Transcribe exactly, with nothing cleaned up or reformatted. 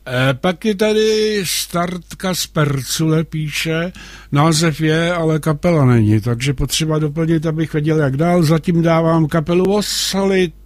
E, pak je tady Startka z Percule, píše, název je, ale kapela není, takže potřeba doplnit, abych věděl, jak dál. Zatím dávám kapelu Oslit